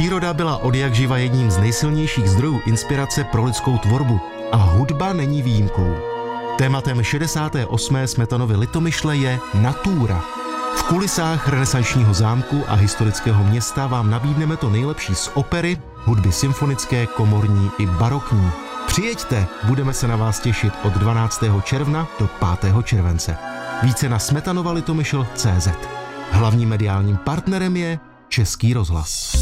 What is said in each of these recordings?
Příroda byla odjakživa jedním z nejsilnějších zdrojů inspirace pro lidskou tvorbu a hudba není výjimkou. Tématem 68. Smetanovy Litomyšle je natura. V kulisách renesančního zámku a historického města vám nabídneme to nejlepší z opery, hudby symfonické, komorní i barokní. Přijeďte, budeme se na vás těšit od 12. června do 5. července. Více na smetanova-litomyšl.cz. Hlavním mediálním partnerem je Český rozhlas.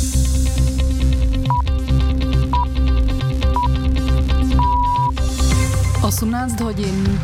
- 18 hodin.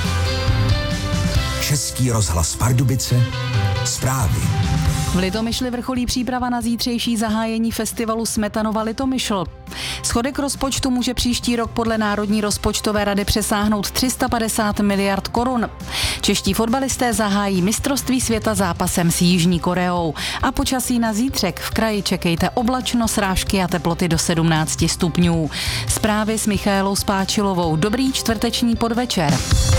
Český rozhlas Pardubice, zprávy. V Litomyšli vrcholí příprava na zítřejší zahájení festivalu Smetanova Litomyšl. Schodek rozpočtu může příští rok podle Národní rozpočtové rady přesáhnout 350 miliard korun. Čeští fotbalisté zahájí mistrovství světa zápasem s Jižní Koreou. A počasí na zítřek v kraji čekejte oblačno, srážky a teploty do 17 stupňů. Zprávy s Michaelou Spáčilovou. Dobrý čtvrteční podvečer.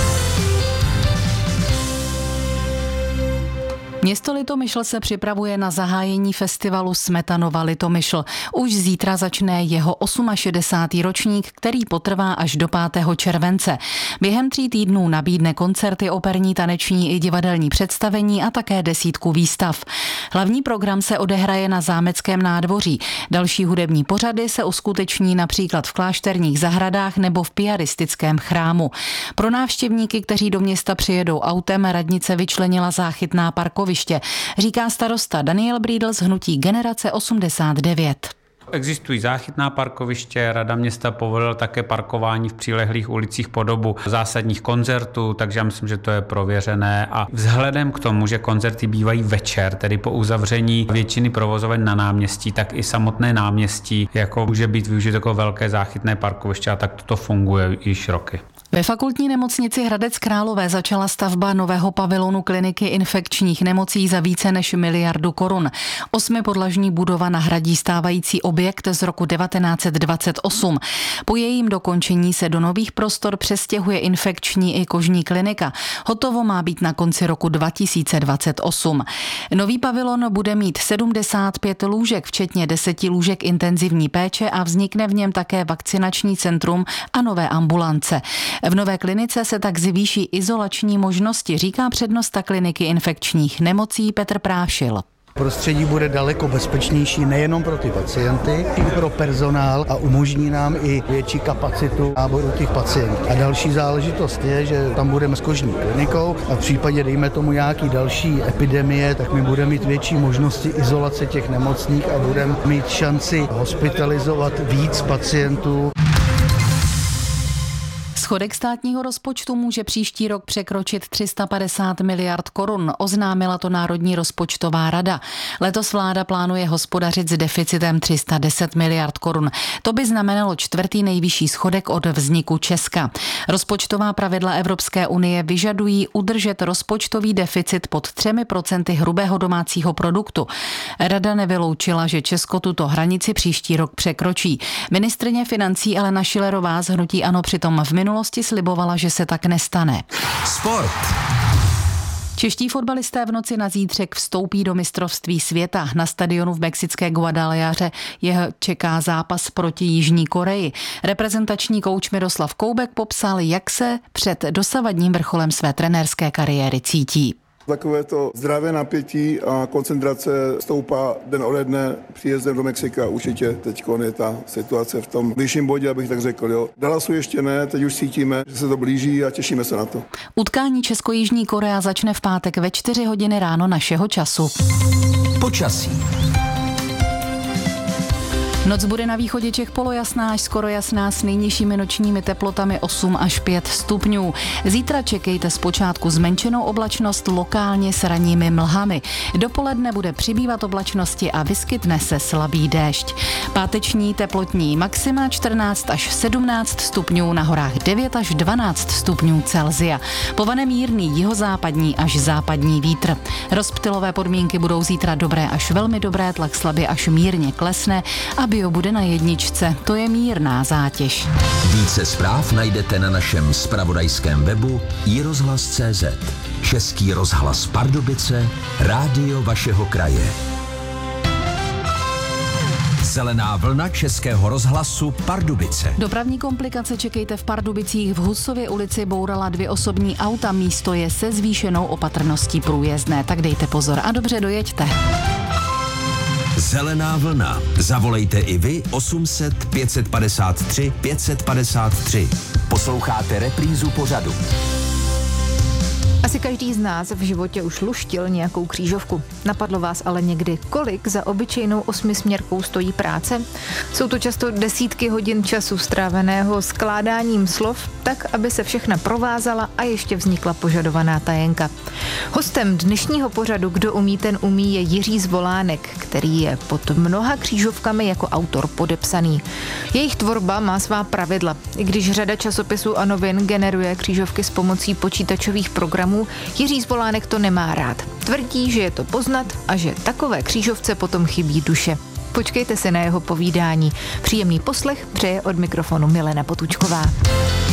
Město Litomyšl se připravuje na zahájení festivalu Smetanova Litomyšl. Už zítra začne jeho 68. ročník, který potrvá až do 5. července. Během 3 týdnů nabídne koncerty, operní, taneční i divadelní představení a také desítku výstav. Hlavní program se odehraje na Zámeckém nádvoří. Další hudební pořady se uskuteční například v klášterních zahradách nebo v piaristickém chrámu. Pro návštěvníky, kteří do města přijedou autem, radnice vyčlenila záchytná parkoviště, říká starosta Daniel Brídl z hnutí Generace 89. Existují záchytná parkoviště, Rada města povolila také parkování v přilehlých ulicích po dobu zásadních koncertů, takže já myslím, že to je prověřené. A vzhledem k tomu, že koncerty bývají večer, tedy po uzavření většiny provozoven na náměstí, tak i samotné náměstí jako může být využito jako velké záchytné parkoviště a tak to funguje již roky. Ve fakultní nemocnici Hradec Králové začala stavba nového pavilonu kliniky infekčních nemocí za více než 1 miliardu korun. 8podlažní budova nahradí stávající objekt z roku 1928. Po jejím dokončení se do nových prostor přestěhuje infekční i kožní klinika. Hotovo má být na konci roku 2028. Nový pavilon bude mít 75 lůžek, včetně 10 lůžek intenzivní péče a vznikne v něm také vakcinační centrum a nové ambulance. V nové klinice se tak zvýší izolační možnosti, říká přednosta kliniky infekčních nemocí Petr Prášil. Prostředí bude daleko bezpečnější nejenom pro ty pacienty, i pro personál a umožní nám i větší kapacitu náboru těch pacientů. A další záležitost je, že tam budeme s kožní klinikou a v případě, dejme tomu, nějaký další epidemie, tak my budeme mít větší možnosti izolace těch nemocných a budeme mít šanci hospitalizovat víc pacientů. Schodek státního rozpočtu může příští rok překročit 350 miliard korun, oznámila to Národní rozpočtová rada. Letos vláda plánuje hospodařit s deficitem 310 miliard korun. To by znamenalo 4. nejvyšší schodek od vzniku Česka. Rozpočtová pravidla Evropské unie vyžadují udržet rozpočtový deficit pod 3% hrubého domácího produktu. Rada nevyloučila, že Česko tuto hranici příští rok překročí. Ministryně financí Alena Schillerová z hnutí ANO přitom v minulosti slibovala, že se tak nestane. Sport. Čeští fotbalisté v noci na zítřek vstoupí do mistrovství světa. Na stadionu v mexické Guadalajaře je čeká zápas proti Jižní Koreji. Reprezentační kouč Miroslav Koubek popsal, jak se před dosavadním vrcholem své trenérské kariéry cítí. Takové to zdravé napětí a koncentrace stoupá den ode dne příjezdem do Mexika. Určitě teď je ta situace v tom vyšším bodě, abych tak řekl. Jo. Dallasu ještě ne, teď už cítíme, že se to blíží a těšíme se na to. Utkání Česko-Jižní Korea začne v pátek ve 4 hodiny ráno našeho času. Počasí. Noc bude na východě Čech polojasná až skoro jasná s nejnižšími nočními teplotami 8 až 5 stupňů. Zítra čekejte zpočátku zmenšenou oblačnost, lokálně s ranními mlhami. Dopoledne bude přibývat oblačnosti a vyskytne se slabý déšť. Páteční teplotní maxima 14 až 17 stupňů, na horách 9 až 12 stupňů Celsia. Povane mírný jihozápadní až západní vítr. Rozptylové podmínky budou zítra dobré až velmi dobré, tlak slabě až mírně klesne a bio bude na 1, to je mírná zátěž. Více zpráv najdete na našem zpravodajském webu iRozhlas.cz. Český rozhlas Pardubice, rádio vašeho kraje. Zelená vlna Českého rozhlasu Pardubice. Dopravní komplikace čekejte v Pardubicích. V Husově ulici bourala 2 osobní auta, místo je se zvýšenou opatrností průjezdné, tak dejte pozor a dobře dojeďte. Zelená vlna. Zavolejte i vy 800 553 553. Posloucháte reprízu pořadu. Asi každý z nás v životě už luštil nějakou křížovku. Napadlo vás ale někdy, kolik za obyčejnou 8směrkou stojí práce? Jsou to často desítky hodin času stráveného skládáním slov, tak, aby se všechna provázala a ještě vznikla požadovaná tajenka. Hostem dnešního pořadu Kdo umí, ten umí je Jiří Zvolánek, který je pod mnoha křížovkami jako autor podepsaný. Jejich tvorba má svá pravidla. I když řada časopisů a novin generuje křížovky s pomocí počítačových programů, Jiří Zvolánek to nemá rád. Tvrdí, že je to poznat a že takové křížovce potom chybí duše. Počkejte si na jeho povídání. Příjemný poslech přeje od mikrofonu Milena Potůčková.